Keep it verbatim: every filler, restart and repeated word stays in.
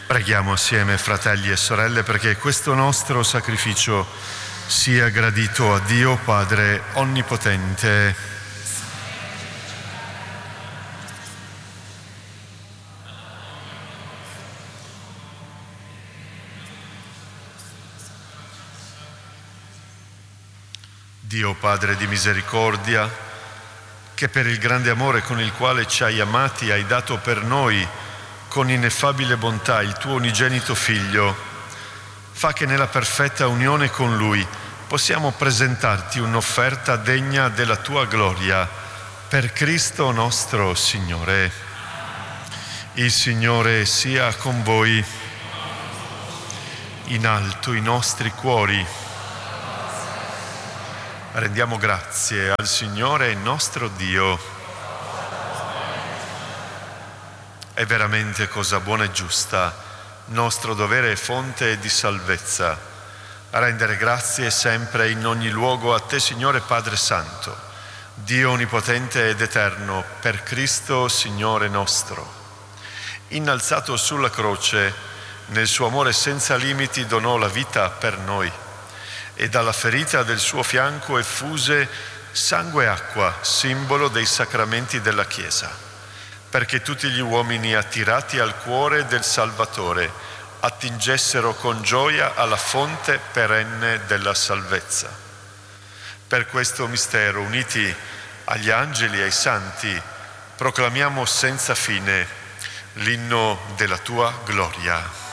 Preghiamo assieme, fratelli e sorelle, perché questo nostro sacrificio sia gradito a Dio Padre Onnipotente. Dio Padre di misericordia, che per il grande amore con il quale ci hai amati hai dato per noi con ineffabile bontà il tuo unigenito Figlio, fa che nella perfetta unione con Lui possiamo presentarti un'offerta degna della tua gloria, per Cristo nostro Signore. Il Signore sia con voi. In alto i nostri cuori. Rendiamo grazie al Signore nostro Dio. È veramente cosa buona e giusta, nostro dovere e fonte di salvezza, a rendere grazie sempre in ogni luogo a Te, Signore Padre Santo, Dio Onnipotente ed Eterno, per Cristo Signore nostro. Innalzato sulla croce, nel suo amore senza limiti donò la vita per noi, e dalla ferita del suo fianco effuse sangue e acqua, simbolo dei sacramenti della Chiesa, perché tutti gli uomini attirati al cuore del Salvatore attingessero con gioia alla fonte perenne della salvezza. Per questo mistero, uniti agli angeli e ai santi, proclamiamo senza fine l'inno della tua gloria.